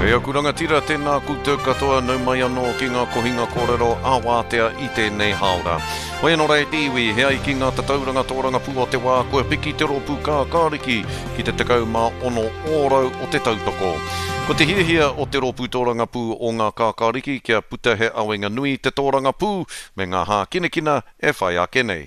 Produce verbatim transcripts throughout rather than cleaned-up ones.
Pea kuranga tira tēnā koutou katoa nau mai anō ki ngā kohinga kōrero āwātea i tēnei haora. Hoi anō rei tiwi, hea i ki ngā tatauranga tōranga pū o te wā, koe piki te ropu kā kāriki ki te tekau mā ono ōrau o te tautoko. Ko te hiahia o te ropu tōranga pū o ngā kākāriki kia puta he awenga nui te tōranga pū me ngā hā kinekina e whai ake nei.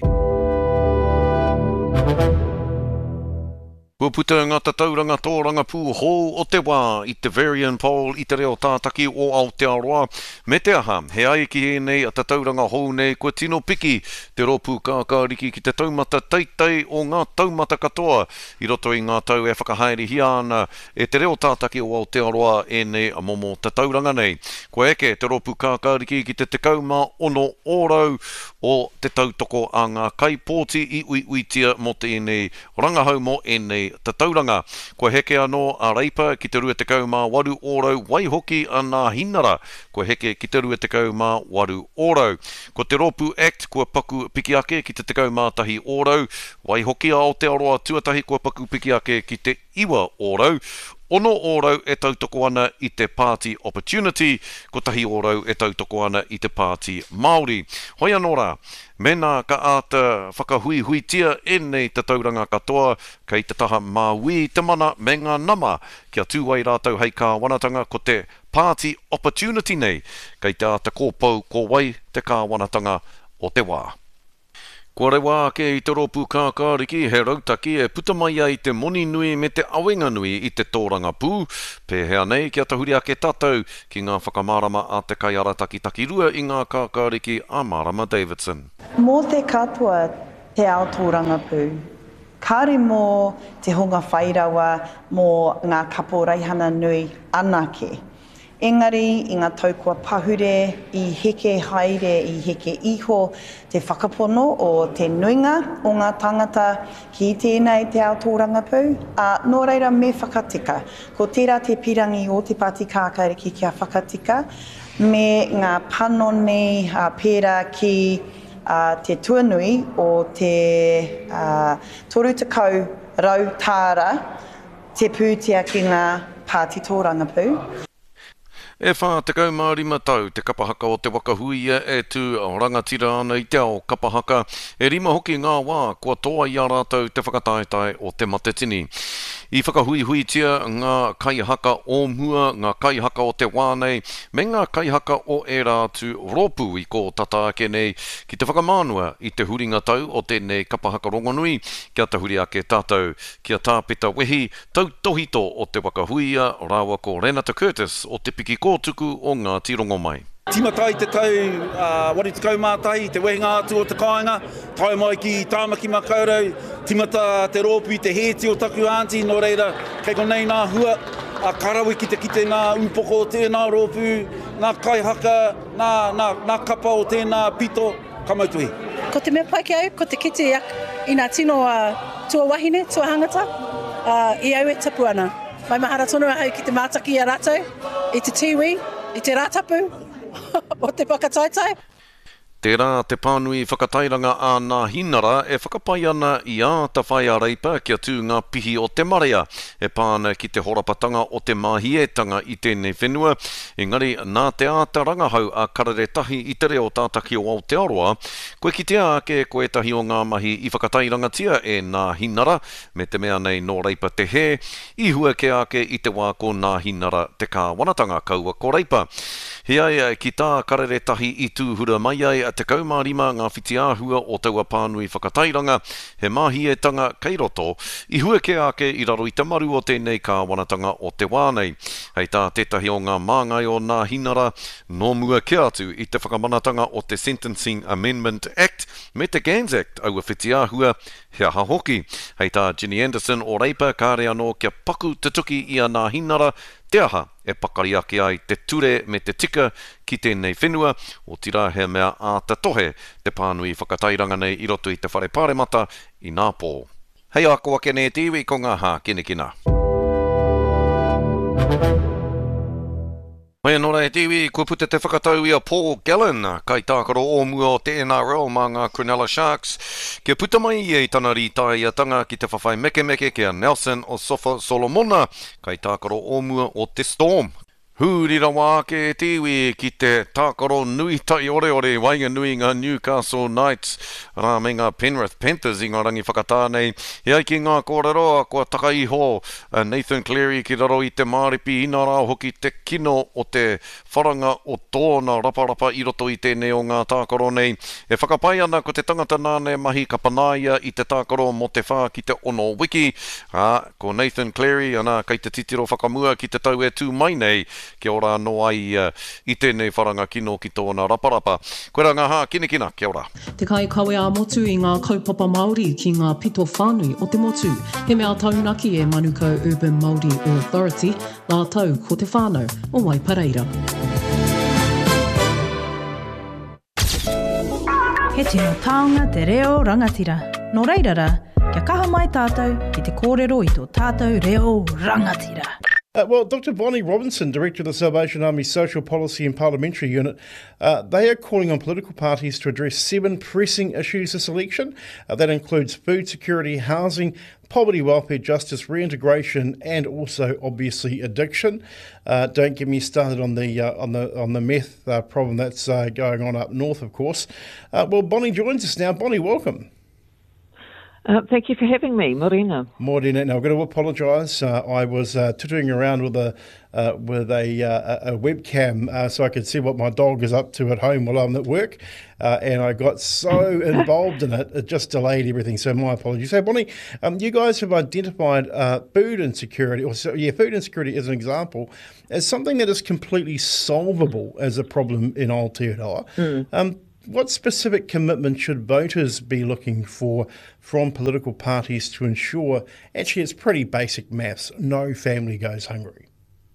Kua puta ngā tatauranga tōranga pū hō o te wā i te Varian Pole i te reo tātaki o Aotearoa. Me te aha, he ai ki he nei a tatauranga hou nei kua tino piki te ropu kākāriki ki te taumata teitei o ngā taumata katoa i roto i ngā tau e whakahaere hia ana e te reo tātaki o Aotearoa e nei a momo tatauranga nei. Kua eke te ropu kākāriki ki te tekau mā ono ōrau o te tautoko a ngā kaipōti i ui uitia mo te enei rangahau mo enei tatauranga. Kua heke anō a reipa ki te rua tekau mā waru ōrau waihoki a ngā hinara. Kua heke ki te rua tekau mā waru ōrau. Ko te Ropu Act kua paku piki ake ki te tekau mā tahi ōrau. Waihoki a Aotearoa tuatahi kua paku piki ake ki te iwa ōrau. Ono ōrau e tautoko ana i te Party Opportunity, ko tahi ōrau e tautoko ana i te Party Māori. Hoi anō rā, mena ka ata whakahui hui tia e nei te tauranga katoa, kei te taha māui te mana me ngā nama, kia tūwai rātau hei kā wanatanga ko te Party Opportunity nei, kei te ata kōpau ko wai te kā wanatanga o te wā. Kua rewa ake i te ropu kākāriki, he rautaki e puta mai ai te moni nui me te awenga nui i te tōranga pū. Pēhea nei kia tahuri ake tātou ki ngā whakamārama a te kai arataki taki rua i ngā kākāriki a Marama Davidson. Mō te katoa te ao tōranga pū, kāre mō te honga whairawa mō ngā kapo reihana nui anake. Engari, i ngā taukua pahure, i heke haere, i heke iho, te whakapono o te nuinga o ngā tangata ki tēnei te ao tōranga pū. A nō reira me whakatika, ko tērā te pirangi o te pāti kākāriki kia whakatika, me ngā panoni uh, pērā ki uh, te tuanui o te uh, toru tekau rau tāra, te pūtia ki ngā pāti tōranga pū. E whā tekau mārima tau, te kapahaka o te wakahuia e tū rangatira ana i te ao kapahaka. E rima hoki ngā wā, kua toa i a rātou te whakataetai o te matetini. I whakahui hui tia ngā kaihaka o mua, ngā kaihaka o te wānei, me ngā kaihaka o e rātu ropu i ko tata ake nei, ki te whakamānua i te huringa tau o tēnei kapahaka rongonui, kia te huri ake tātou, kia tāpeta wehi, tau tohito o te wakahuia, rāua ko Renata Curtis o te piki kōtuku o ngā tirongo mai. Timatai te tau, uh, wari te kaumātai, te wehinga atu o te kāinga, tai mai ki tāmaki makaurau, timata te rōpu i te hēti o taku ānti, nō reira, kei konei nā hua, a karawi ki te kite nā upoko o tēnā rōpu, nā kaihaka, nā, nā, nā kapa o tēnā pito, kamautuhi. Ko te mea pai ki au, ko te kite iak, i nā tino uh, tua wahine, tua hangata, uh, i au e tapu ana. Mai mahara tonu au ki te mātaki a rātou, i te tiwi, i te rātapu, o te whakataitai. Tērā te pānui whakatairanga a ngā hinara e whakapai ana i a ta whai a reipa kia tū ngā pihi o te marea e pāna ki te horapatanga o te māhietanga i tēnei whenua. Engari, nā te āta rangahau a kareretahi i te reo tātaki o Aotearoa, koe ki te ake koe tahi o ngā mahi i whakatairanga tia e ngā hinara, me te mea nei nō reipa te he, i hua ke ake i te wā ko ngā hinara te kā wanatanga kaua ko reipa. Heai ki tā kareretahi i tūhura mai ai te kaumārima ngā whiti āhua o taua pānui whakatairanga, he māhietanga kei roto, i hua ke ake i raro i te maru o tēnei kā wanatanga o te wānei. Hei tā tētahi o ngā māngai o ngā hinara, nō mua ke atu i te whakamanatanga o te Sentencing Amendment Act, me te Gans Act au a whiti āhua, he aha hoki. Hei tā Ginny Anderson o reipa kāre anō kia paku te tuki i a ngā hinara, te aha e pakari ake ai te ture me te tika ki tēnei whenua o tira he mea āta tohe te pānui whakatairanga nei i roto i te whare pāremata i ngā pō. Hei a koa kene e tiwi ko ngā hā kinekina. Hoi anō rei tiwi, kua puta te whakatau i a Paul Gallen, kai tākaro o mua o te N R L mā ngā Cronulla Sharks. Kia puta mai i e tana rītaiatanga ki te whawhai meke meke kia Nelson o Sofa Solomona, kai tākaro o mua o te Storm. Hūrira wā ke tiwi ki te tākaro nui tai ore ore wainga nui ngā Newcastle Knights rā me ngā Penrith Panthers I ngā rangi whakatānei. Ia ki ngā kōreroa kua taka iho Nathan Cleary ki raro I te māripi ina rā hoki te kino o te wharanga o tōna raparapa I roto I tēnei o ngā tākaro nei. E whakapai ana ko te tangata nāne mahi ka panaia I te tākaro mo te whā ki te ono wiki. Ah, ko Nathan Cleary ana kei te titiro whakamua ki te tau e tū mai nei. Kia ora no ai uh, I tēnei wharanga kino ki tōna raparapa. Koe rā ngā hā, kina kina, kia ora. Te kai kawe a motu I ngā kaupapa Māori ki ngā pito whānui o te motu. He mea taunaki e Manukau Urban Māori Authority, ngā tau ko te whānau o Waipareira. He tino taonga te reo rangatira. Nō reira rā, kia kaha mai tātou ki te kōrero I tō tātou reo rangatira. Uh, well, Doctor Bonnie Robinson, Director of the Salvation Army Social Policy and Parliamentary Unit, uh, they are calling on political parties to address seven pressing issues this election. Uh, that includes food security, housing, poverty, welfare, justice, reintegration, and also obviously addiction. Uh, don't get me started on the uh, on the on the meth uh, problem that's uh, going on up north, of course. Uh, well, Bonnie joins us now. Bonnie, welcome. Uh, thank you for having me, Morena. Morena. Now, I've got to apologise. Uh, I was uh, tutoring around with a uh, with a, uh, a webcam uh, so I could see what my dog is up to at home while I'm at work, uh, and I got so involved in it, it just delayed everything. So my apologies. So, Bonnie, um, you guys have identified uh, food insecurity, or so, yeah, food insecurity as an example, as something that is completely solvable as a problem in Aotearoa. Mm. Um, What specific commitment should voters be looking for from political parties to ensure, actually it's pretty basic maths, no family goes hungry?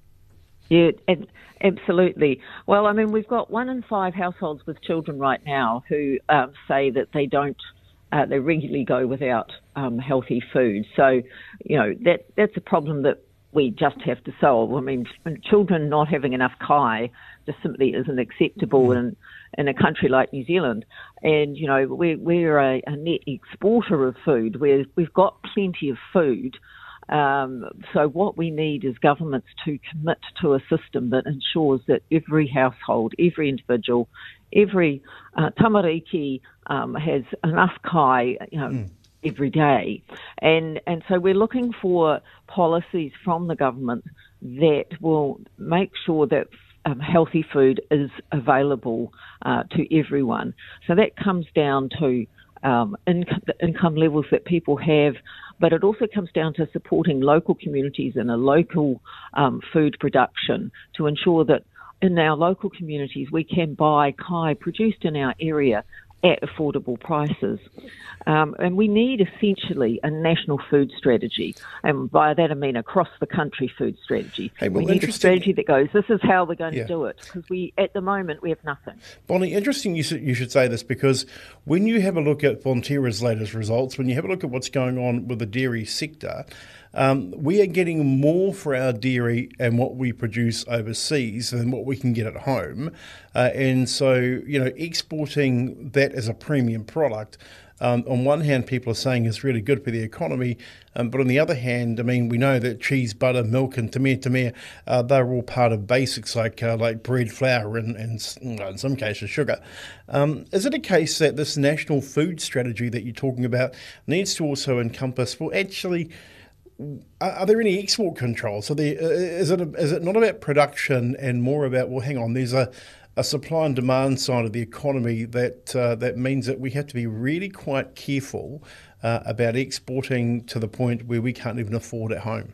Yeah, absolutely. Well, I mean, we've got one in five households with children right now who um, say that they don't, uh, they regularly go without um, healthy food. So, you know, that that's a problem that we just have to solve. I mean, children not having enough kai just simply isn't acceptable in, in a country like New Zealand. And, you know, we're, we're a, a net exporter of food. We're, we've got plenty of food. Um, so what we need is governments to commit to a system that ensures that every household, every individual, every uh, tamariki um, has enough kai, you know, mm. every day. And and so we're looking for policies from the government that will make sure that um, healthy food is available uh, to everyone. So that comes down to um, inc- the income levels that people have, but it also comes down to supporting local communities and a local um, food production to ensure that in our local communities we can buy kai produced in our area at affordable prices. Um, and we need essentially a national food strategy. And by that I mean across the country food strategy. Hey, well, we need a strategy that goes, this is how we're going yeah. to do it. Because we, at the moment, we have nothing. Bonnie, interesting you should, you should say this, because when you have a look at Fonterra's latest results, when you have a look at what's going on with the dairy sector, Um, we are getting more for our dairy and what we produce overseas than what we can get at home. Uh, and so, you know, exporting that as a premium product, um, on one hand, people are saying is really good for the economy. Um, but on the other hand, I mean, we know that cheese, butter, milk and tamir tamir, uh, they're all part of basics like uh, like bread, flour and, and in some cases sugar. Um, is it a case that this national food strategy that you're talking about needs to also encompass, well, actually, Are, are there any export controls? Are there, uh, is it a, is it not about production and more about, well, hang on, there's a, a supply and demand side of the economy that uh, that means that we have to be really quite careful uh, about exporting to the point where we can't even afford at home?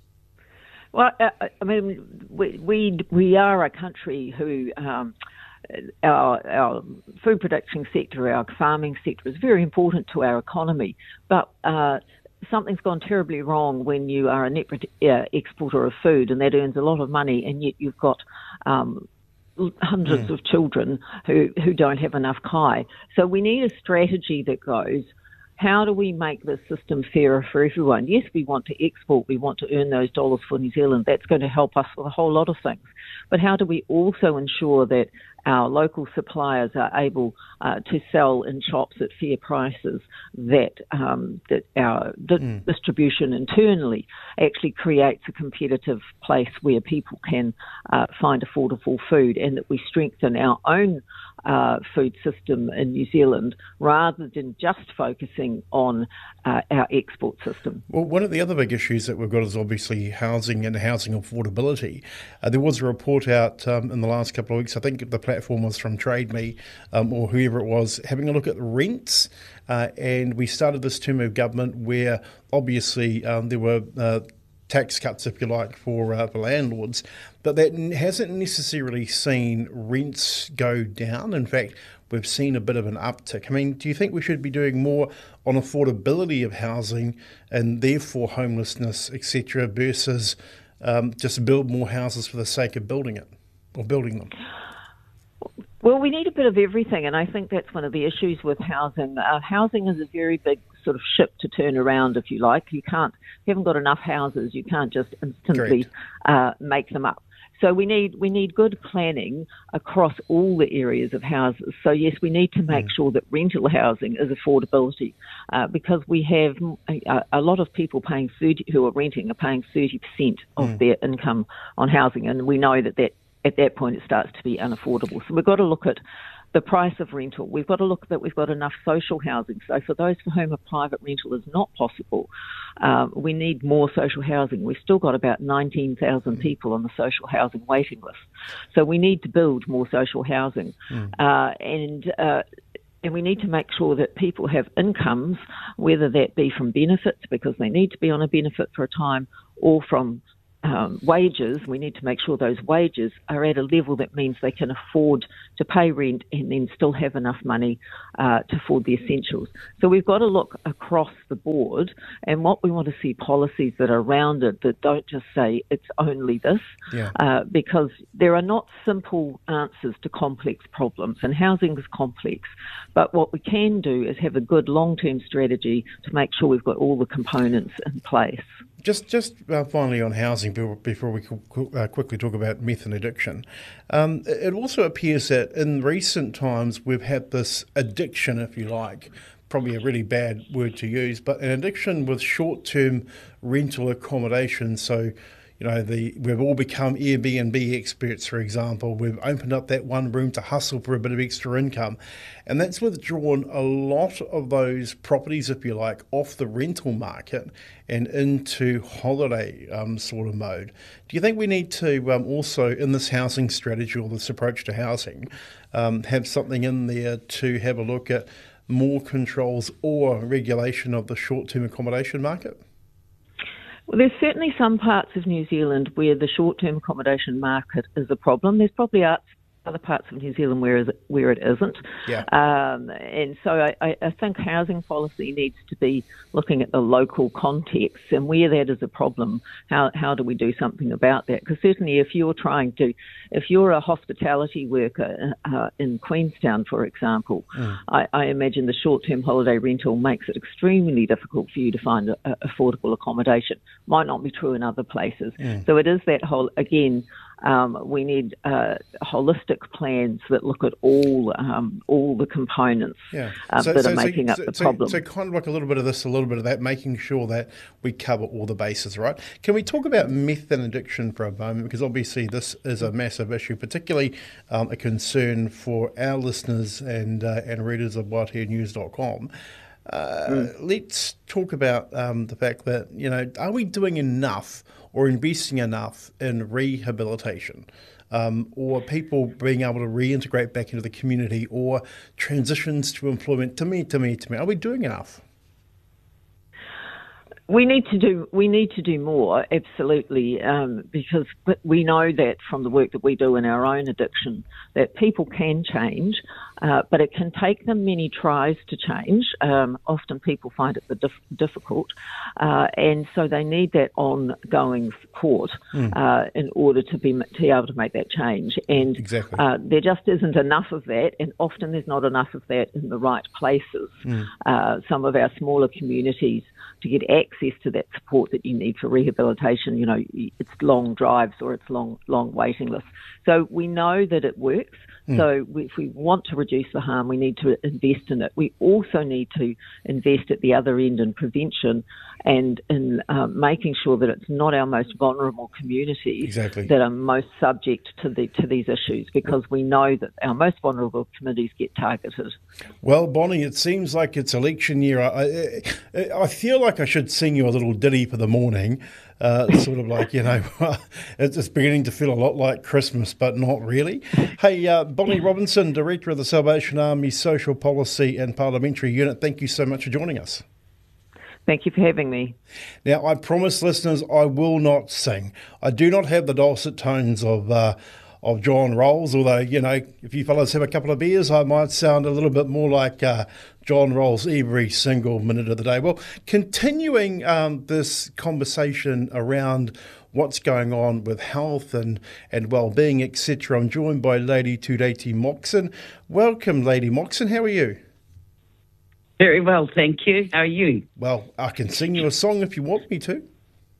Well, uh, I mean, we, we we are a country who um, our our food production sector, our farming sector is very important to our economy, but uh, something's gone terribly wrong when you are a net uh, exporter of food, and that earns a lot of money, and yet you've got um, hundreds mm. of children who, who don't have enough kai. So we need a strategy that goes, how do we make the system fairer for everyone? Yes, we want to export, we want to earn those dollars for New Zealand. That's going to help us with a whole lot of things. But how do we also ensure that our local suppliers are able uh, to sell in shops at fair prices, that um, that our di- mm. distribution internally actually creates a competitive place where people can uh, find affordable food, and that we strengthen our own uh, food system in New Zealand rather than just focusing on uh, our export system. Well, one of the other big issues that we've got is obviously housing and housing affordability. Uh, there was a report out um, in the last couple of weeks, I think the platform was from Trade Me um, or whoever it was, having a look at rents. Uh, and we started this term of government where obviously um, there were uh, tax cuts, if you like, for, uh, for landlords, but that hasn't necessarily seen rents go down. In fact, we've seen a bit of an uptick. I mean, do you think we should be doing more on affordability of housing and therefore homelessness, et cetera, versus um, just build more houses for the sake of building it or building them? Well, we need a bit of everything, and I think that's one of the issues with housing. Uh, housing is a very big sort of ship to turn around, if you like. You can't, if you haven't got enough houses, you can't just instantly uh, make them up. So we need we need good planning across all the areas of houses. So yes, we need to make mm. sure that rental housing is affordability, uh, because we have a, a lot of people paying thirty who are renting are paying thirty percent of mm. their income on housing, and we know that that. At that point, it starts to be unaffordable. So we've got to look at the price of rental. We've got to look that we've got enough social housing. So for those for whom a private rental is not possible, um, we need more social housing. We've still got about nineteen thousand people on the social housing waiting list. So we need to build more social housing. Mm. Uh, and uh, And we need to make sure that people have incomes, whether that be from benefits because they need to be on a benefit for a time, or from Um, wages. We need to make sure those wages are at a level that means they can afford to pay rent and then still have enough money uh, to afford the essentials. So we've got to look across the board, and what we want to see policies that are rounded, that don't just say it's only this, yeah. uh, because there are not simple answers to complex problems, and housing is complex. But what we can do is have a good long-term strategy to make sure we've got all the components in place. Just just uh, finally on housing, before we uh, quickly talk about meth and addiction, um, it also appears that in recent times we've had this addiction, if you like, probably a really bad word to use, but an addiction with short-term rental accommodation. So, you know, the we've all become Airbnb experts, for example. We've opened up that one room to hustle for a bit of extra income. And that's withdrawn a lot of those properties, if you like, off the rental market and into holiday um, sort of mode. Do you think we need to um, also, in this housing strategy or this approach to housing, um, have something in there to have a look at more controls or regulation of the short-term accommodation market? Well, there's certainly some parts of New Zealand where the short-term accommodation market is a problem. There's probably other parts of New Zealand where, is it, where it isn't. Yeah. Um, and so I, I think housing policy needs to be looking at the local context, and where that is a problem, how how do we do something about that? Because certainly if you're trying to, if you're a hospitality worker uh, in Queenstown, for example, mm. I, I imagine the short-term holiday rental makes it extremely difficult for you to find a, a affordable accommodation. Might not be true in other places. Mm. So it is that whole, again, Um, we need uh, holistic plans that look at all um, all the components yeah. uh, so, that so, are making so, up the so, problem. So kind of like a little bit of this, a little bit of that, making sure that we cover all the bases, right? Can we talk about meth and addiction for a moment? Because obviously this is a massive issue, particularly um, a concern for our listeners and uh, and readers of waitea news dot com. Uh, mm. Let's talk about um, the fact that, you know, are we doing enough or investing enough in rehabilitation um, or people being able to reintegrate back into the community or transitions to employment? To me, to me, to me, are we doing enough? We need to do we need to do more, absolutely, um, because we know that from the work that we do in our own addiction that people can change, uh, but it can take them many tries to change. Um, often people find it dif- difficult, uh, and so they need that ongoing support mm. uh, in order to be to be able to make that change. And exactly. uh, there just isn't enough of that, and often there's not enough of that in the right places. Mm. Uh, some of our smaller communities, to get access to that support that you need for rehabilitation, you know, it's long drives or it's long, long waiting lists. So we know that it works. Mm. So we, if we want to reduce the harm, we need to invest in it. We also need to invest at the other end in prevention and in uh, making sure that it's not our most vulnerable communities exactly. that are most subject to the to these issues, because we know that our most vulnerable communities get targeted. Well, Bonnie, it seems like it's election year. I, I, I feel like I should sing you a little ditty for the morning, uh, sort of like, you know, it's beginning to feel a lot like Christmas, but not really. Hey, uh, Bonnie Robinson, Director of the Salvation Army Social Policy and Parliamentary Unit, thank you so much for joining us. Thank you for having me. Now, I promise listeners I will not sing. I do not have the dulcet tones of uh, of John Rolls, although, you know, if you fellas have a couple of beers, I might sound a little bit more like uh, John Rolls every single minute of the day. Well, continuing um, this conversation around what's going on with health and, and well-being, et cetera, I'm joined by Lady Tudeti Moxon. Welcome, Lady Moxon. How are you? Very well, thank you. How are you? Well, I can sing you a song if you want me to.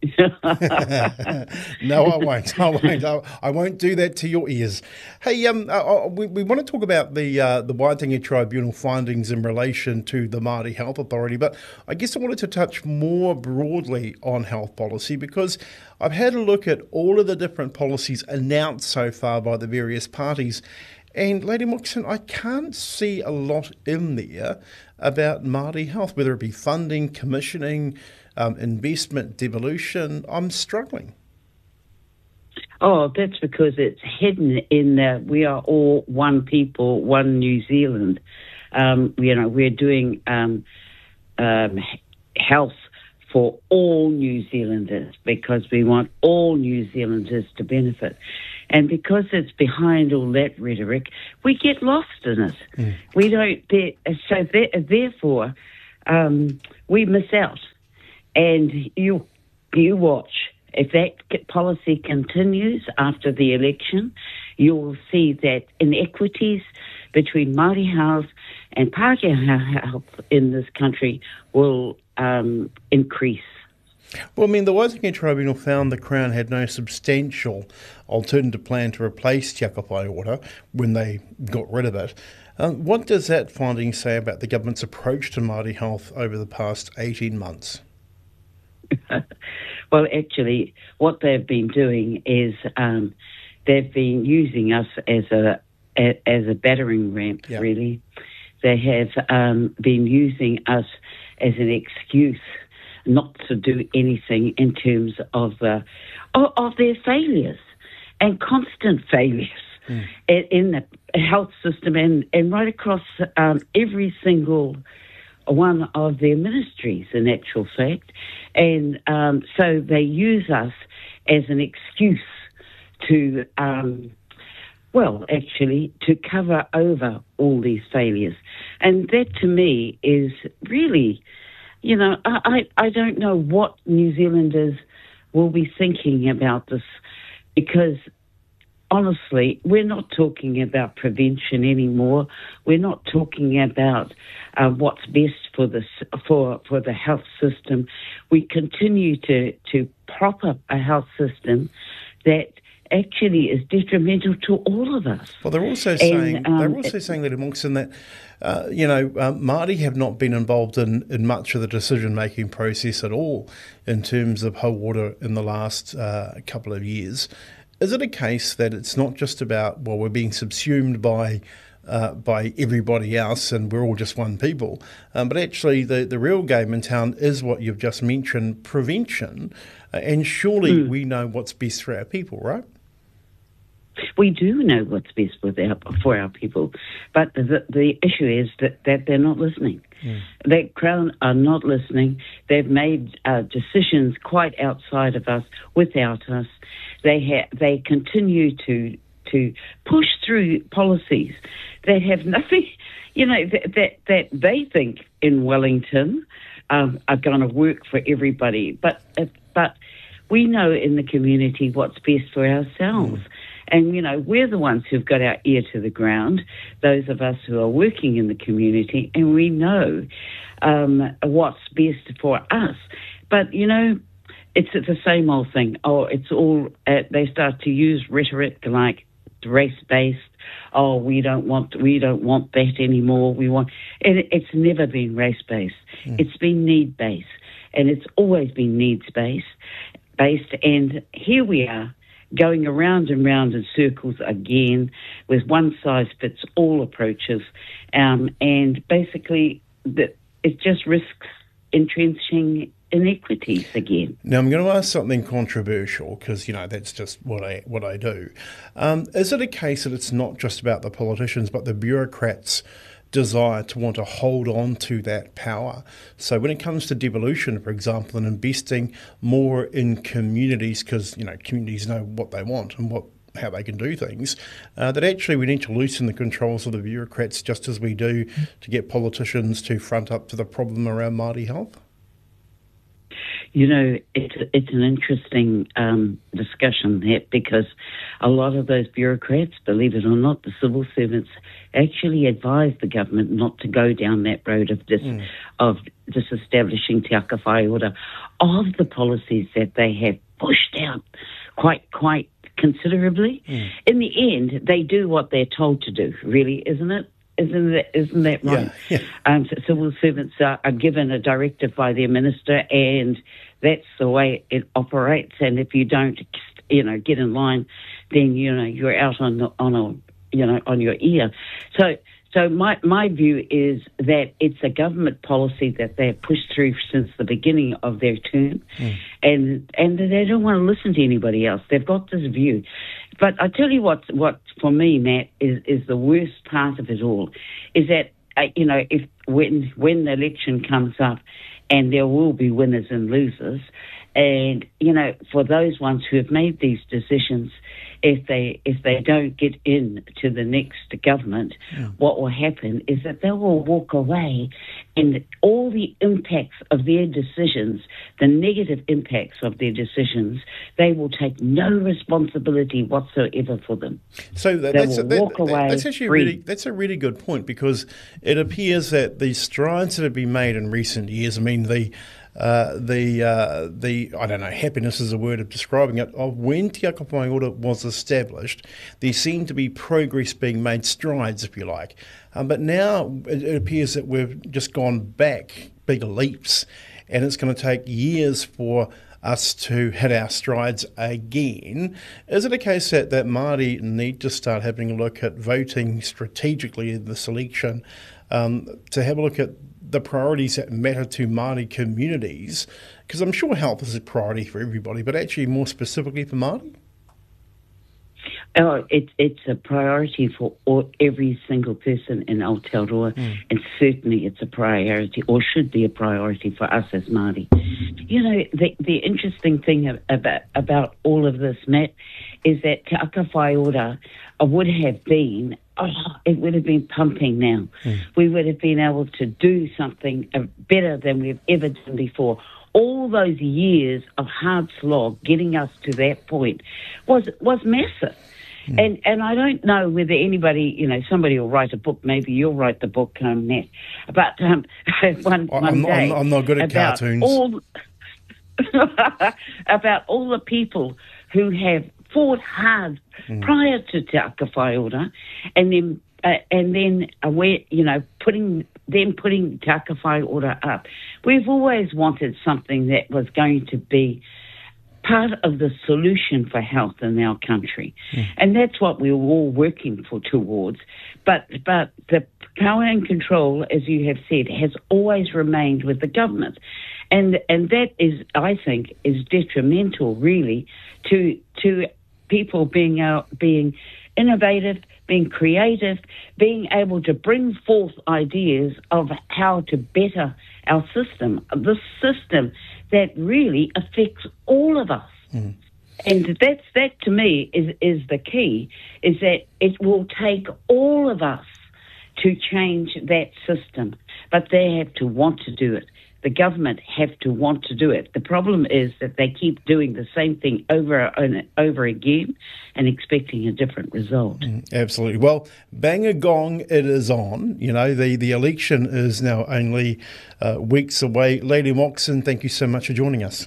No, I won't. I won't. I, I won't do that to your ears. Hey, um, uh, we, we want to talk about the uh, the Waitangi Tribunal findings in relation to the Māori Health Authority, but I guess I wanted to touch more broadly on health policy, because I've had a look at all of the different policies announced so far by the various parties. And Lady Moxon, I can't see a lot in there about Māori health, whether it be funding, commissioning, um, investment, devolution. I'm struggling. Oh, that's because it's hidden in the we are all one people, one New Zealand. Um, you know, we're doing um, um, health for all New Zealanders because we want all New Zealanders to benefit. And because it's behind all that rhetoric, we get lost in it. Mm. We don't. So therefore, um, we miss out. And you, you watch. If that policy continues after the election, you will see that inequities between Māori health and Pākehā health in this country will um, increase. Well, I mean, the Waitangi Tribunal found the Crown had no substantial alternative plan to replace Te Aka Whai Ora when they got rid of it. Um, what does that finding say about the government's approach to Māori health over the past eighteen months? Well, actually, what they've been doing is um, they've been using us as a as a battering ram, yeah. really. They have um, been using us as an excuse not to do anything in terms of uh, of, of their failures and constant failures mm. in, in the health system and, and right across um, every single one of their ministries, in actual fact. And um, so they use us as an excuse to, um, well, actually, to cover over all these failures. And that, to me, is really... You know, I, I don't know what New Zealanders will be thinking about this, because honestly, we're not talking about prevention anymore. We're not talking about uh, what's best for the for for the health system. We continue to to prop up a health system that actually is detrimental to all of us. Well, they're also and, saying um, they're also saying that Moxon that uh, you know uh, Māori have not been involved in, in much of the decision making process at all in terms of Hau Ora in the last uh, couple of years. Is it a case that it's not just about, well, we're being subsumed by uh, by everybody else and we're all just one people, um, but actually the, the real game in town is what you've just mentioned, prevention, uh, and surely mm. we know what's best for our people, right? We do know what's best for our, for our people, but the, the issue is that, that they're not listening. Mm. That Crown are not listening. They've made uh, decisions quite outside of us, without us. They ha- they continue to to push through policies that have nothing, you know, that that, that they think in Wellington um, are going to work for everybody. But uh, but we know in the community what's best for ourselves. Mm. And, you know, we're the ones who've got our ear to the ground, those of us who are working in the community, and we know um, what's best for us. But, you know, it's the same old thing. Oh, it's all, uh, they start to use rhetoric like race-based. Oh, we don't want, we don't want that anymore. We want, and it's never been race-based. Mm. It's been need-based, and it's always been needs-based. Based, and here we are, going around and round in circles again with one-size-fits-all approaches, um, and basically the, it just risks entrenching inequities again. Now, I'm going to ask something controversial because, you know, that's just what I what I do. Um, is it a case that it's not just about the politicians but the bureaucrats' desire to want to hold on to that power? So when it comes to devolution, for example, and investing more in communities, because, you know, communities know what they want and what how they can do things, uh, that actually we need to loosen the controls of the bureaucrats just as we do to get politicians to front up to the problem around Māori health? You know, it's it's an interesting um, discussion there, because a lot of those bureaucrats, believe it or not, the civil servants actually advise the government not to go down that road of dis, mm. of disestablishing Te Aka Whai Ora, of the policies that they have pushed out quite quite considerably. Mm. In the end, they do what they're told to do, really, isn't it? Isn't that, isn't that right? Yeah, yeah. Um, so civil servants are, are given a directive by their minister, and that's the way it operates. And if you don't, you know, get in line, then, you know, you're out on the, on a, you know, on your ear. So, so my my view is that it's a government policy that they've pushed through since the beginning of their term, mm. and and they don't want to listen to anybody else. They've got this view. But I tell you what, what for me, Matt, is, is the worst part of it all, is that, uh, you know, if when when the election comes up, and there will be winners and losers, and, you know, for those ones who have made these decisions, if they if they don't get in to the next government, yeah. what will happen is that they will walk away, and all the impacts of their decisions, the negative impacts of their decisions, they will take no responsibility whatsoever for them. So that, that's, a, that, that, that's actually a really, that's a really good point, because it appears that the strides that have been made in recent years, I mean, the Uh, the, uh, the I don't know, happiness is a word of describing it, of when Te Aka Whai Ora was established, there seemed to be progress being made, strides, if you like. Um, but now it, it appears that we've just gone back big leaps, and it's going to take years for us to hit our strides again. Is it a case that, that Māori need to start having a look at voting strategically in the selection, um, to have a look at the priorities that matter to Māori communities? Because I'm sure health is a priority for everybody, but actually more specifically for Māori? Oh, it, it's a priority for all, every single person in Aotearoa, mm. and certainly it's a priority, or should be a priority, for us as Māori. You know, the, the interesting thing about, about all of this, Matt, is that Te Aka Whai Ora would have been, oh, it would have been pumping now. Mm. We would have been able to do something better than we've ever done before. All those years of hard slog getting us to that point was was massive. Mm. And and I don't know whether anybody, you know, somebody will write a book, maybe you'll write the book, um, Matt, but um, one, one I'm, day. I'm, I'm not good at cartoons. All, about all the people who have fought hard mm. prior to Te Aka Whai Ora, and then uh, and then uh, we, you know, putting then putting Te Aka Whai Ora up. We've always wanted something that was going to be part of the solution for health in our country, mm. and that's what we were all working for towards. But but the power and control, as you have said, has always remained with the government. And and that is, I think, is detrimental, really, to to people being out, being innovative, being creative, being able to bring forth ideas of how to better our system, the system that really affects all of us. Mm. And that's, that to me is, is the key, is that it will take all of us to change that system, but they have to want to do it. The government have to want to do it. The problem is that they keep doing the same thing over and over again and expecting a different result. Mm, absolutely. Well, bang a gong, it is on. You know, the, the election is now only uh, weeks away. Lady Moxon, thank you so much for joining us.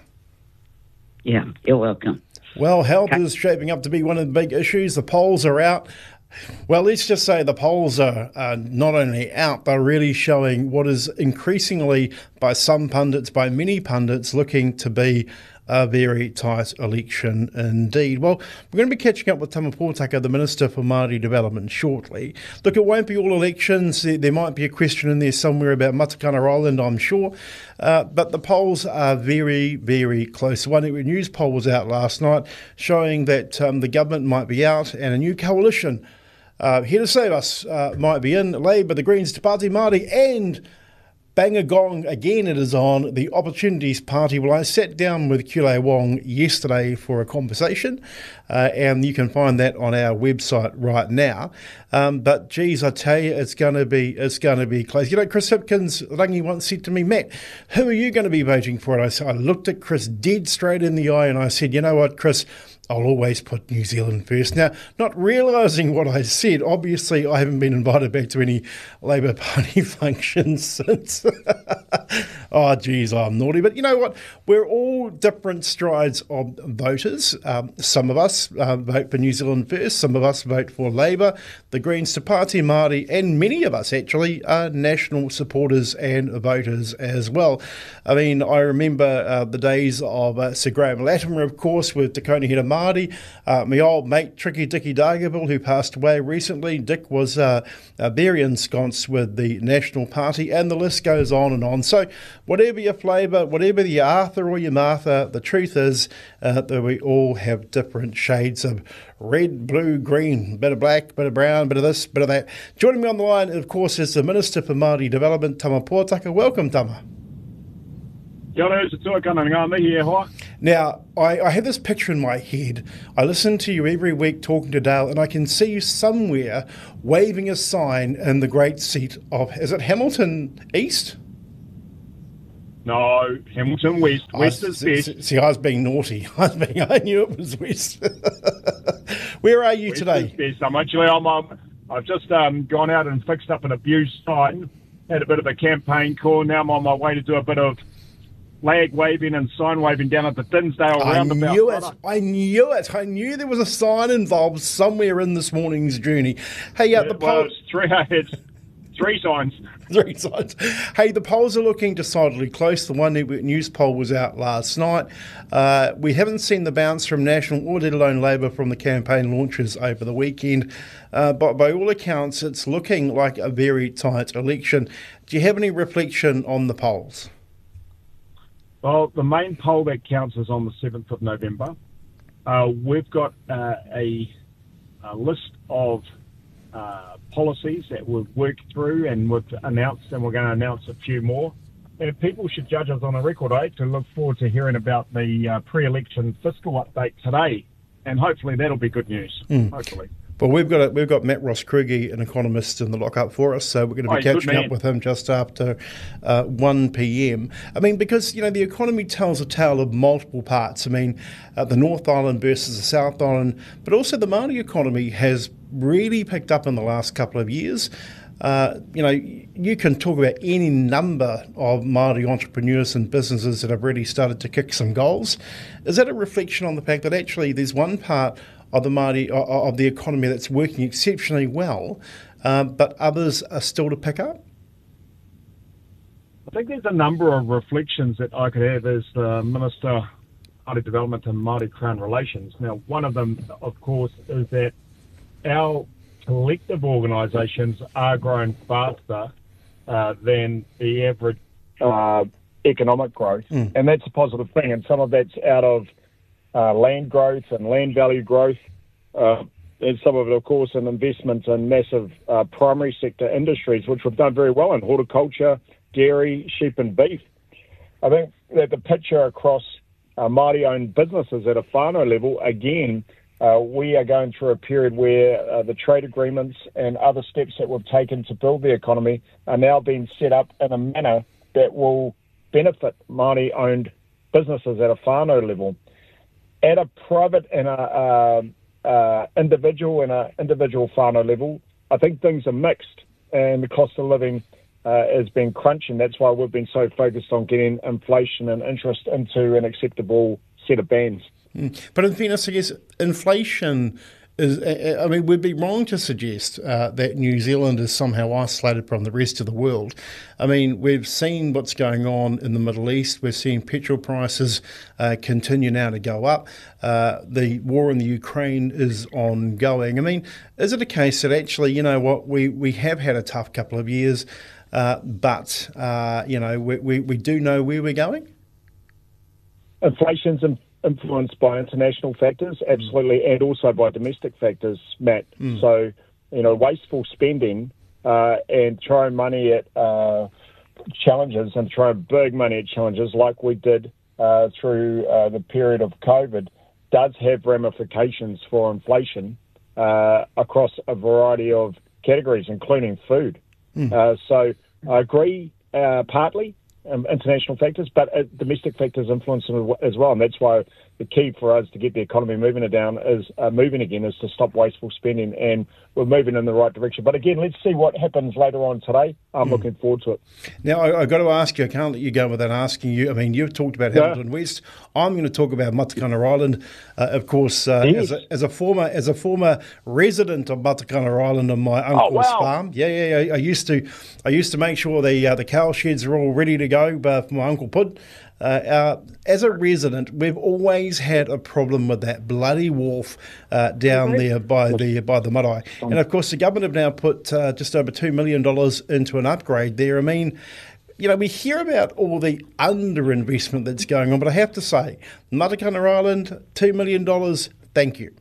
Yeah, you're welcome. Well, health is shaping up to be one of the big issues. The polls are out. Well, let's just say the polls are uh, not only out, they're really showing what is increasingly, by some pundits, by many pundits, looking to be a very tight election indeed. Well, we're going to be catching up with Tama Potaka, the Minister for Māori Development, shortly. Look, it won't be all elections. There might be a question in there somewhere about Matakana Island, I'm sure. Uh, but the polls are very, very close. One News poll was out last night showing that um, the government might be out and a new coalition uh, here to save us uh, might be in. Labour, the Greens, Te Pāti Māori and bang a gong again, it is on the Opportunities Party. Well, I sat down with Kule Wong yesterday for a conversation, uh, and you can find that on our website right now. Um, but geez, I tell you, it's going to be it's going to be close. You know, Chris Hipkins Rangi once said to me, Matt, who are you going to be voting for? And I, I looked at Chris dead straight in the eye, and I said, you know what, Chris, I'll always put New Zealand first. Now, not realising what I said, obviously I haven't been invited back to any Labour Party functions since. Oh, geez, I'm naughty. But you know what? We're all different strides of voters. Um, some of us uh, vote for New Zealand first. Some of us vote for Labour, the Greens, Te Pāti Māori, and many of us actually are national supporters and voters as well. I mean, I remember uh, the days of uh, Sir Graham Latimer, of course, with Te Konihira Māori, uh, my old mate Tricky Dicky Dargaville, who passed away recently. Dick was uh, uh, very ensconced with the National Party, and the list goes on and on. So whatever your flavour, whatever your Arthur or your Martha, the truth is uh, that we all have different shades of red, blue, green, bit of black, bit of brown, bit of this, bit of that. Joining me on the line, of course, is the Minister for Māori Development, Tama Potaka. Welcome, Tama. Now, I, I have this picture in my head. I listen to you every week talking to Dale, and I can see you somewhere waving a sign in the great seat of, is it Hamilton East? No, Hamilton West. West I, is see, best. See, I was being naughty. I, was being, I knew it was West. Where are you West today? Is best. I'm actually, I'm, um, I've just um, gone out and fixed up an abuse sign, had a bit of a campaign call. Now I'm on my way to do a bit of flag waving and sign waving down at the Dinsdale I roundabout. I knew it. I knew it. I knew there was a sign involved somewhere in this morning's journey. Hey, uh, Yeah, the well, poll. it's three, it's three signs. Three signs. Hey, the polls are looking decidedly close. The One Network News poll was out last night. Uh, we haven't seen the bounce from National or let alone Labour from the campaign launches over the weekend. Uh, but by all accounts, it's looking like a very tight election. Do you have any reflection on the polls? Well, the main poll that counts is on the seventh of November. Uh, we've got uh, a, a list of uh, policies that we've worked through and we've announced, and we're going to announce a few more. And people should judge us on a record, eh? To look forward to hearing about the uh, pre-election fiscal update today. And hopefully that'll be good news, mm. hopefully. Well, we've got a, we've got Matt Ross Kruge, an economist, in the lockup for us, so we're going to be oh, catching up with him just after uh, one p.m. I mean, because, you know, the economy tells a tale of multiple parts. I mean, uh, the North Island versus the South Island, but also the Māori economy has really picked up in the last couple of years. Uh, you know, you can talk about any number of Māori entrepreneurs and businesses that have really started to kick some goals. Is that a reflection on the fact that actually there's one part of the Māori, of the economy that's working exceptionally well, um, but others are still to pick up? I think there's a number of reflections that I could have as the Minister of Māori Development and Māori Crown Relations. Now, one of them, of course, is that our collective organisations are growing faster uh, than the average uh, economic growth, mm. and that's a positive thing, and some of that's out of Uh, land growth and land value growth. Uh, and some of it, of course, in investment in massive uh, primary sector industries, which we've done very well in: horticulture, dairy, sheep and beef. I think that the picture across uh, Māori-owned businesses at a whānau level, again, uh, we are going through a period where uh, the trade agreements and other steps that we've taken to build the economy are now being set up in a manner that will benefit Māori-owned businesses at a whānau level. At a private and a uh, uh, individual and a individual whānau level, I think things are mixed, and the cost of living uh, has been crunching. That's why we've been so focused on getting inflation and interest into an acceptable set of bands. Mm. But in fairness, I guess inflation is, I mean, we'd be wrong to suggest uh, that New Zealand is somehow isolated from the rest of the world. I mean, we've seen what's going on in the Middle East. We've seen petrol prices uh, continue now to go up. Uh, the war in the Ukraine is ongoing. I mean, is it a case that actually, you know what, we, we have had a tough couple of years, uh, but, uh, you know, we, we, we do know where we're going? Inflation's in influenced by international factors, absolutely, and also by domestic factors, Matt. Mm. So, you know, wasteful spending uh, and throwing money at uh, challenges and throwing big money at challenges like we did uh, through uh, the period of COVID does have ramifications for inflation uh, across a variety of categories, including food. Mm. Uh, so I agree uh, partly. Um, international factors, but uh, domestic factors influence them as well, and that's why the key for us to get the economy moving down is uh, moving again is to stop wasteful spending, and we're moving in the right direction. But again, let's see what happens later on today. I'm mm. looking forward to it. Now, I, I've got to ask you, I can't let you go without asking you. I mean, you've talked about Hamilton yeah. West. I'm going to talk about Matakana Island, uh, of course, uh, yes. as, a, as a former as a former resident of Matakana Island on my uncle's oh, wow. farm. Yeah, yeah, yeah. I used to I used to make sure the uh, the cow sheds are all ready to go uh, for my Uncle Pud. Uh, uh, as a resident, we've always had a problem with that bloody wharf uh, down okay. there by the by the marae. And of course, the government have now put uh, just over two million dollars into an upgrade there. I mean, you know, we hear about all the underinvestment that's going on, but I have to say, Matakana Island, two million dollars, thank you.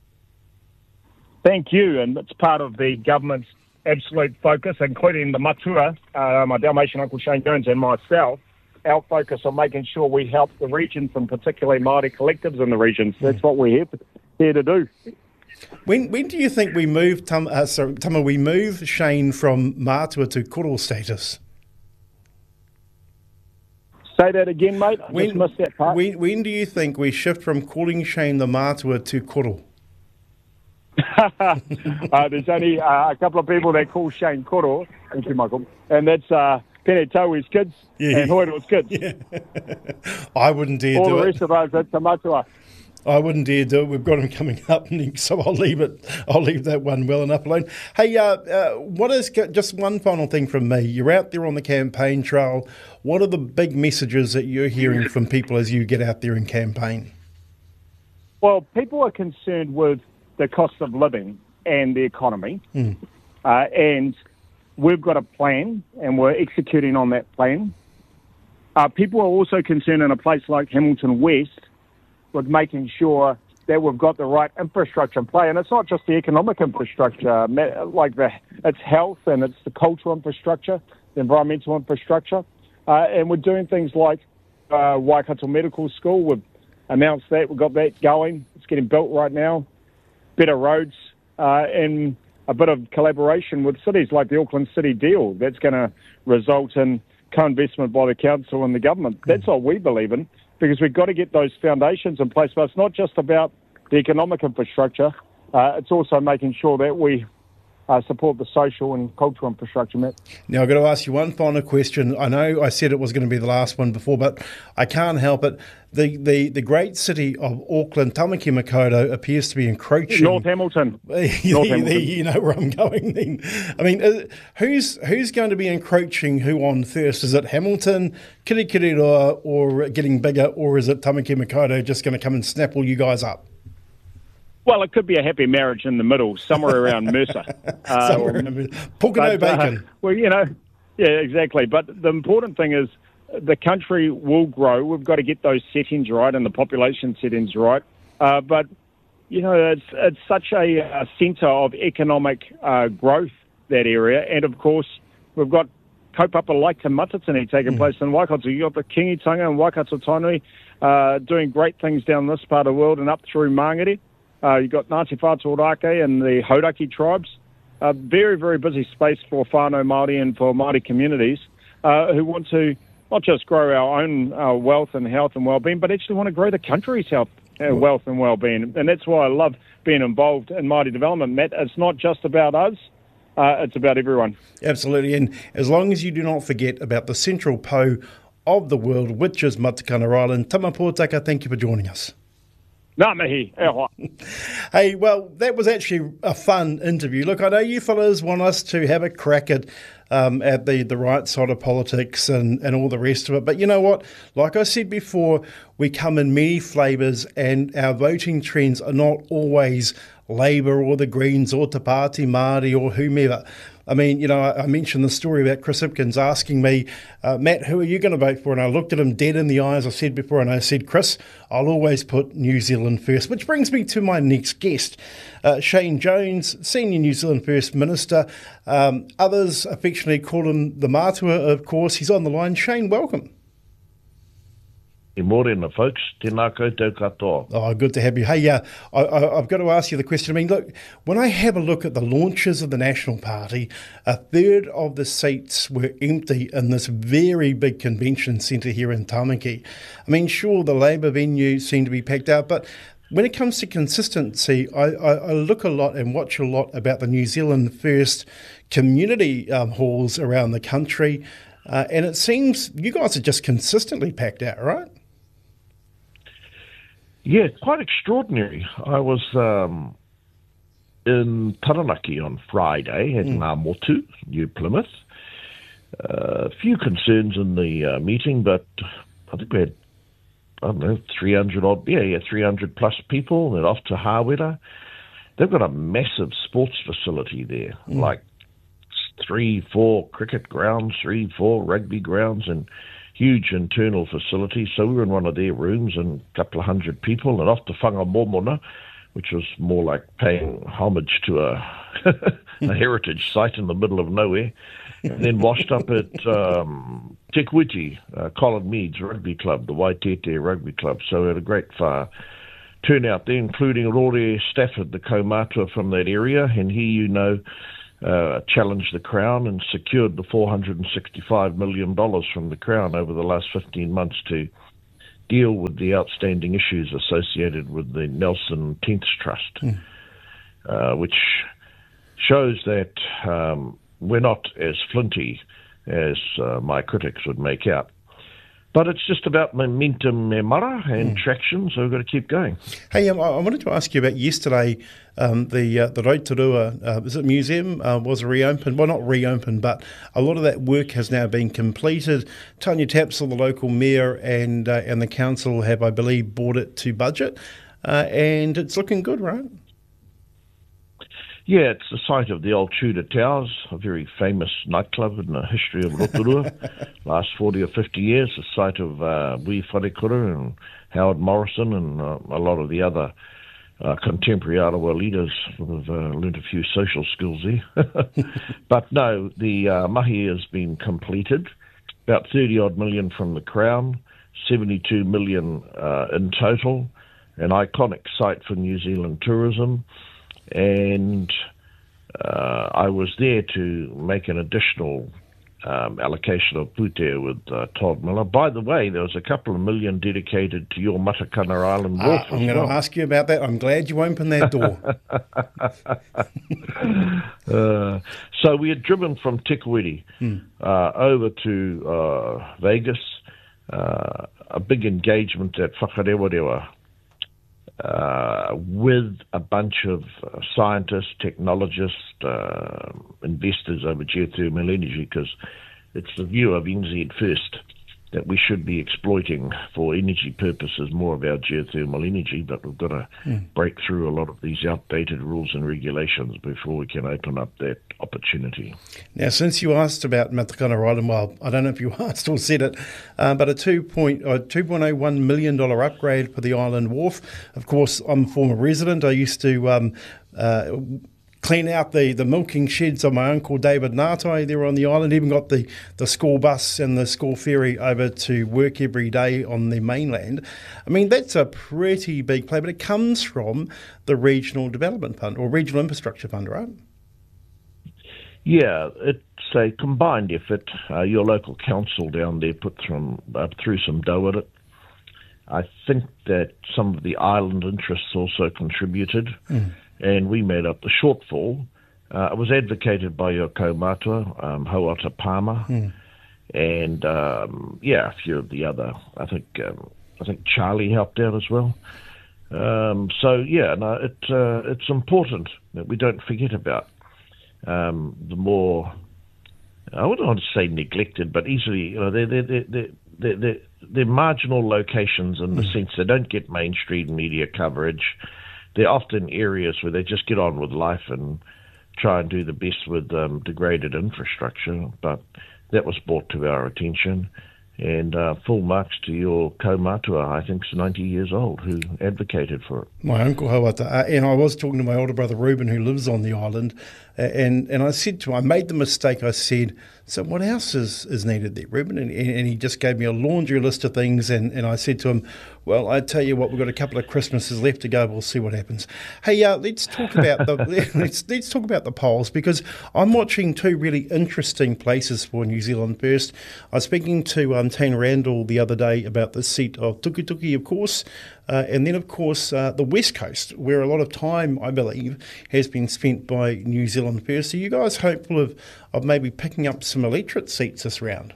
Thank you, and it's part of the government's absolute focus, including the Matua, uh, my Dalmatian Uncle Shane Jones and myself, our focus on making sure we help the regions and particularly Māori collectives in the regions. That's what we're here, here to do. When when do you think we move, Tama, uh, sorry, Tama, we move Shane from Mātua to koro status? Say that again, mate. I when, just missed that part. When, when do you think we shift from calling Shane the Mātua to koro? uh, there's only uh, a couple of people that call Shane koro. Thank you, Michael. And that's... Uh, Pene Taui's kids yeah. and Hoiro's kids. Yeah. I wouldn't dare All do it. All the rest of us, that's a matua. I wouldn't dare do it. We've got him coming up next, so I'll leave it. I'll leave that one well enough alone. Hey, uh, uh, what is just one final thing from me? You're out there on the campaign trail. What are the big messages that you're hearing from people as you get out there and campaign? Well, people are concerned with the cost of living and the economy, mm. uh, and we've got a plan, and we're executing on that plan. Uh, people are also concerned in a place like Hamilton West with making sure that we've got the right infrastructure in play. And it's not just the economic infrastructure, like the it's health and it's the cultural infrastructure, the environmental infrastructure. Uh, and we're doing things like uh, Waikato Medical School. We've announced that. We've got that going. It's getting built right now. Better roads uh, and a bit of collaboration with cities like the Auckland City deal that's going to result in co-investment by the council and the government. That's what we believe in, because we've got to get those foundations in place. But it's not just about the economic infrastructure. Uh, it's also making sure that we uh, support the social and cultural infrastructure, Matt. Now, I've got to ask you one final question. I know I said it was going to be the last one before, but I can't help it. The the, the great city of Auckland, Tamaki Makaurau, appears to be encroaching. North Hamilton. North Hamilton. You know where I'm going then. I mean, uh, who's who's going to be encroaching who on first? Is it Hamilton, Kirikiriroa, or getting bigger, or is it Tamaki Makaurau just going to come and snap all you guys up? Well, it could be a happy marriage in the middle, somewhere around Mercer. Uh, somewhere around Mercer. Pocono bacon. Uh, well, you know, yeah, exactly. But the important thing is the country will grow. We've got to get those settings right and the population settings right. Uh, but you know, it's it's such a, a centre of economic uh, growth, that area. And, of course, we've got kaupapa like Te Matatini taking mm. place in Waikato. You've got the Kingitanga and Waikato Tainui uh, doing great things down this part of the world and up through Mangere. Uh, you've got Ngāti Whātua Rākei and the Hauraki tribes. A very, very busy space for whānau Māori and for Māori communities uh, who want to not just grow our own uh, wealth and health and well-being, but actually want to grow the country's health, uh, wealth and well-being. And that's why I love being involved in Māori development, Matt. It's not just about us. Uh, it's about everyone. Absolutely. And as long as you do not forget about the central po of the world, which is Matakana Island. Tama Pōtaka, thank you for joining us. Nā mihi, e hoa. Hey, well, that was actually a fun interview. Look, I know you fellas want us to have a crack at um, at the, the right side of politics and, and all the rest of it. But you know what? Like I said before, we come in many flavours and our voting trends are not always Labour or the Greens or Te Pāti Māori or whomever. I mean, you know, I, I mentioned the story about Chris Hipkins asking me, uh, Matt, who are you going to vote for? And I looked at him dead in the eye, as I said before, and I said, Chris, I'll always put New Zealand first. Which brings me to my next guest, uh, Shane Jones, Senior New Zealand First Minister. Um, others affectionately call him the Mātua, of course. He's on the line. Shane, welcome. E morena, folks. Tēnā koutou katoa. Oh, good to have you. Hey, uh, I, I, I've got to ask you the question. I mean, look, when I have a look at the launches of the National Party, a third of the seats were empty in this very big convention centre here in Tamaki. I mean, sure, the Labour venue seemed to be packed out, but when it comes to consistency, I, I, I look a lot and watch a lot about the New Zealand First community um, halls around the country, uh, and it seems you guys are just consistently packed out, right? Yeah, quite extraordinary. I was um, in Taranaki on Friday at mm. Ngā Motu, New Plymouth. A uh, few concerns in the uh, meeting, but I think we had, I don't know, three hundred odd, yeah, yeah, three hundred plus people. They're off to Hawera. They've got a massive sports facility there, mm. like three, four cricket grounds, three, four rugby grounds, and huge internal facility. So we were in one of their rooms and a couple of hundred people and off to Whangamomona, which was more like paying homage to a, a heritage site in the middle of nowhere. And then washed up at um, Te Kuiti, uh, Colin Meads Rugby Club, the Waitete Rugby Club. So we had a great uh, turnout there, including Rory Stafford, the kaumātua from that area. And he, you know, Uh, challenged the Crown and secured the four hundred sixty-five million dollars from the Crown over the last fifteen months to deal with the outstanding issues associated with the Nelson Tenth Trust, mm. uh, which shows that um, we're not as flinty as uh, my critics would make out. But it's just about momentum, me mara, and mm. traction, so we've got to keep going. Hey, um, I wanted to ask you about yesterday, um, the uh, the Rotorua, uh, is it museum, uh, was reopened? Well, not reopened, but a lot of that work has now been completed. Tanya Tapsell, the local mayor, and uh, and the council have, I believe, brought it to budget, uh, and it's looking good, right? Yeah, it's the site of the old Tudor Towers, a very famous nightclub in the history of Rotorua. Last forty or fifty years, the site of uh, Wee Wharekura and Howard Morrison and uh, a lot of the other uh, contemporary Arawa leaders who have uh, learnt a few social skills there. But no, the uh, mahi has been completed. About thirty-odd million from the Crown, seventy-two million uh, in total. An iconic site for New Zealand tourism. And uh, I was there to make an additional um, allocation of pūtea with uh, Todd Miller. By the way, there was a couple of million dedicated to your Matakana Island Wharf. Ah, I'm going well. to ask you about that. I'm glad you opened that door. uh, so we had driven from Te Kuiti hmm. uh, over to uh, Vegas, uh, a big engagement at Whakarewarewa. Uh, with a bunch of uh, scientists, technologists, uh, investors over geothermal energy, because it's the view of N Z First that we should be exploiting for energy purposes more of our geothermal energy, but we've got to mm. break through a lot of these outdated rules and regulations before we can open up that opportunity. Now, since you asked about Matakana Island, well, I don't know if you asked or said it, uh, but a two point oh one million dollars upgrade for the island wharf. Of course, I'm a former resident. I used to um, uh, clean out the, the milking sheds of my uncle David Ngatai there on the island. Even got the, the school bus and the school ferry over to work every day on the mainland. I mean, that's a pretty big play, but it comes from the Regional Development Fund or Regional Infrastructure Fund, right? Yeah, it's a combined effort. Uh, your local council down there put through, uh, through some dough at it. I think that some of the island interests also contributed. Mm. And we made up the shortfall. Uh, it was advocated by your kaumātua, um, Hauata Palmer, mm. and um, yeah, a few of the other. I think um, I think Charlie helped out as well. Um, so yeah, no, it uh, it's important that we don't forget about um, the more. I wouldn't want to say neglected, but easily, you know, they're they're they're they're, they're, they're marginal locations in the mm. sense they don't get mainstream media coverage. They're often areas where they just get on with life and try and do the best with um, degraded infrastructure. But that was brought to our attention. And uh, full marks to your kaumātua, I think, is ninety years old, who advocated for it. My uncle Hauata, uh, and I was talking to my older brother Reuben, who lives on the island, uh, and, and I said to him, I made the mistake, I said, so what else is, is needed there, Reuben? And, and he just gave me a laundry list of things, and, and I said to him, well, I tell you what, we've got a couple of Christmases left to go, we'll see what happens. Hey, uh, let's talk about the let's let's talk about the polls, because I'm watching two really interesting places for New Zealand First. I was speaking to um, Tane Randall the other day about the seat of Tukituki, of course, uh, and then, of course, uh, the West Coast, where a lot of time, I believe, has been spent by New Zealand First. Are you guys hopeful of, of maybe picking up some electorate seats this round?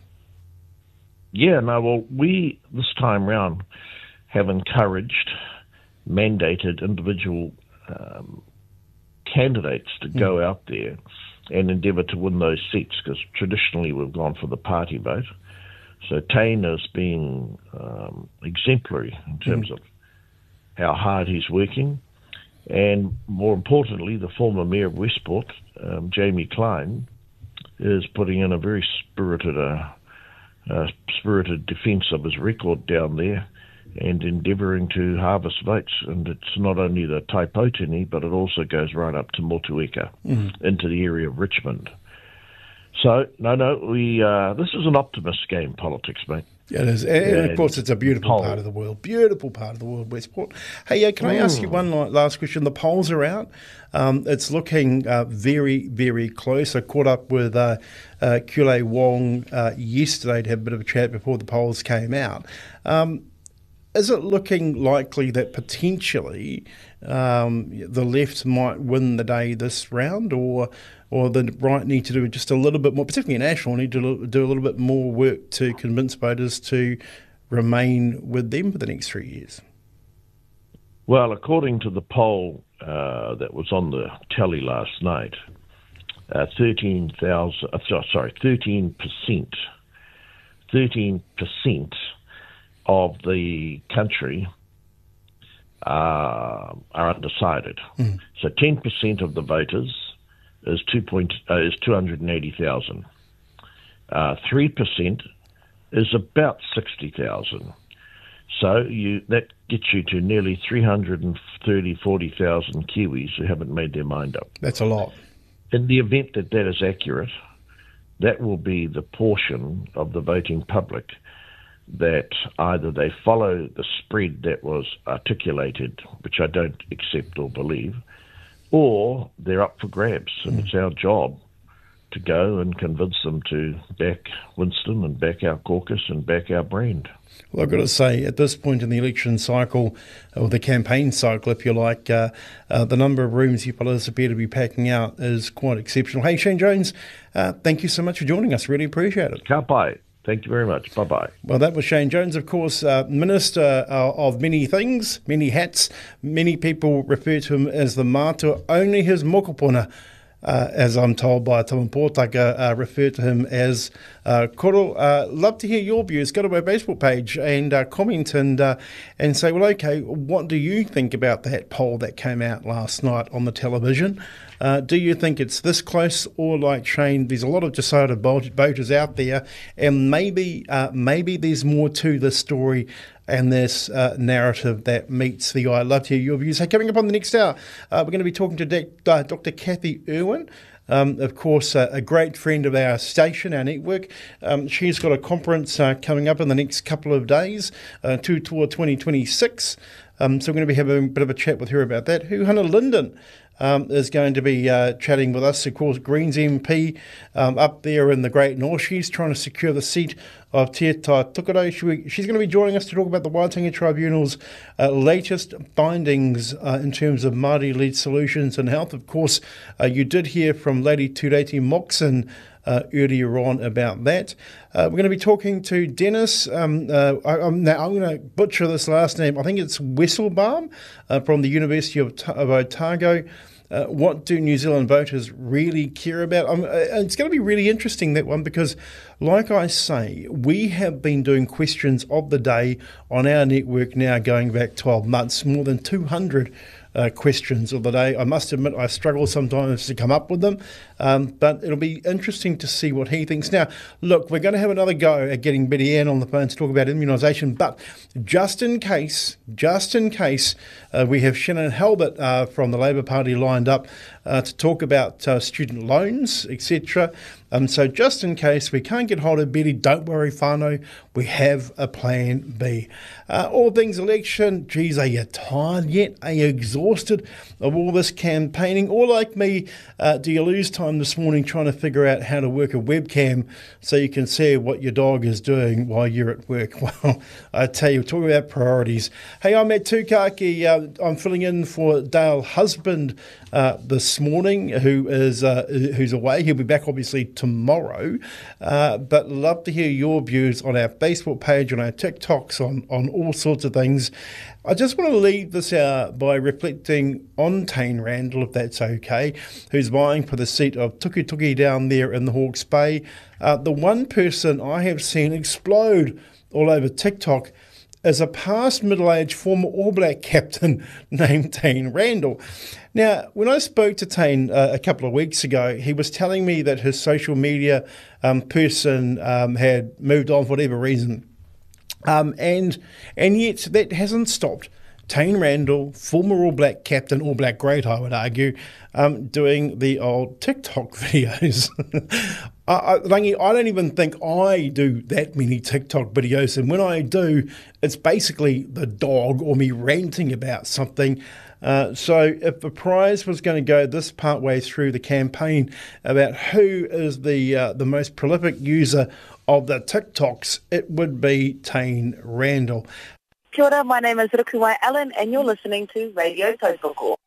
Yeah, no, well, we, this time round, have encouraged, mandated individual um, candidates to mm. go out there and endeavour to win those seats, because traditionally we've gone for the party vote. So Tane is being um, exemplary in terms mm. of how hard he's working. And more importantly, the former Mayor of Westport, um, Jamie Klein, is putting in a very spirited, uh, uh, spirited defence of his record down there, and endeavouring to harvest votes. And it's not only the Taipotini, but it also goes right up to Motueka, mm. into the area of Richmond. So, no, no, we uh, this is an optimist game, politics, mate. Yeah, it is. And, and of course, it's a beautiful poll. part of the world. Beautiful part of the world, Westport. Hey, uh, can I ask you one last question? The polls are out. Um, it's looking uh, very, very close. I caught up with uh, uh, Kule Wong uh, yesterday to have a bit of a chat before the polls came out. Um, Is it looking likely that potentially um, the left might win the day this round, or or the right need to do just a little bit more, particularly national, need to do a little bit more work to convince voters to remain with them for the next three years? Well, according to the poll uh, that was on the telly last night, uh, thirteen thousand, uh, sorry, thirteen percent, thirteen percent of the country uh, are undecided. Mm. So ten percent of the voters is two point uh, is two hundred and eighty thousand. Uh, Three percent is about sixty thousand. So you that gets you to nearly three hundred and thirty, forty thousand Kiwis who haven't made their mind up. That's a lot. In the event that that is accurate, that will be the portion of the voting public that either they follow the spread that was articulated, which I don't accept or believe, or they're up for grabs. And mm. it's our job to go and convince them to back Winston and back our caucus and back our brand. Well, I've got to say, at this point in the election cycle, or the campaign cycle, if you like, uh, uh, the number of rooms you fellas appear to be packing out is quite exceptional. Hey, Shane Jones, uh, thank you so much for joining us. Really appreciate it. Ka pai. Thank you very much. Bye-bye. Well, that was Shane Jones, of course, uh, Minister uh, of many things, many hats. Many people refer to him as the mātua. Only his mokopuna uh, as I'm told by Tom Pōtaka, uh, refer to him as uh, Koro. Uh, love to hear your views. Go to our Facebook page and uh, comment and uh, and say, well, okay, what do you think about that poll that came out last night on the television? Uh, do you think it's this close, or like Shane, there's a lot of decided voters out there, and maybe uh, maybe there's more to this story and this uh, narrative that meets the eye? I'd love to hear your views. Hey, coming up on the next hour, uh, we're going to be talking to De- uh, Doctor Kathy Irwin. Um, of course, uh, a great friend of our station, our network. Um, she's got a conference uh, coming up in the next couple of days, uh, to Tour twenty twenty-six. Um, so we're going to be having a bit of a chat with her about that. Hannah Linden Um, is going to be uh, chatting with us. Of course, Greens M P um, up there in the Great North. She's trying to secure the seat of Te Tai Tukaro. She, she's going to be joining us to talk about the Waitangi Tribunal's uh, latest findings uh, in terms of Māori-led solutions in health. Of course, uh, you did hear from Lady Tureti Moxon Uh, earlier on about that. Uh, we're going to be talking to Dennis. Um, uh, I, I'm, now I'm going to butcher this last name. I think it's Wesselbaum uh, from the University of, of Otago. Uh, what do New Zealand voters really care about? Um, uh, it's going to be really interesting, that one, because like I say, we have been doing questions of the day on our network now going back twelve months, more than two hundred Uh, questions of the day. I must admit I struggle sometimes to come up with them, um, but it'll be interesting to see what he thinks. Now, look, we're going to have another go at getting Betty Ann on the phone to talk about immunisation, but just in case, just in case, uh, we have Shannon Halbert uh, from the Labour Party lined up uh, to talk about uh, student loans, et cetera. Um, so just in case we can't get hold of Betty, don't worry, whānau, we have a plan B. Uh, all things election, geez, are you tired yet? Are you exhausted of all this campaigning? Or like me, uh, do you lose time this morning trying to figure out how to work a webcam so you can see what your dog is doing while you're at work? Well, I tell you, talk about priorities. Hey, I'm Matt Tukaki. Uh, I'm filling in for Dale Husband uh, this morning, who is uh, who's away. He'll be back, obviously, tomorrow, uh, but love to hear your views on our Facebook page, on our TikToks, on, on all sorts of things. I just want to leave this out by reflecting on Tane Randall, if that's okay, who's vying for the seat of Tuki Tuki down there in the Hawke's Bay. Uh, the one person I have seen explode all over TikTok is a past middle-aged former All Black captain named Tane Randall. Now, when I spoke to Tane uh, a couple of weeks ago, he was telling me that his social media um, person um, had moved on for whatever reason. Um, and and yet that hasn't stopped Tane Randall, former All Black captain, All Black great, I would argue, um, doing the old TikTok videos. I, I, Rangi, I don't even think I do that many TikTok videos, and when I do, it's basically the dog or me ranting about something. Uh, so if the prize was going to go this part way through the campaign about who is the uh, the most prolific user of the TikToks, it would be Tane Randall. Kia ora, my name is Rukuwai Allen and you're listening to Radio Tautoko.